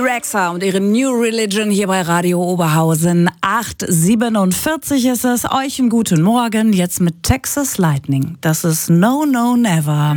Rexa und ihre New Religion hier bei Radio Oberhausen. 8:47 ist es. Euch einen guten Morgen. Jetzt mit Texas Lightning. Das ist No, No, Never.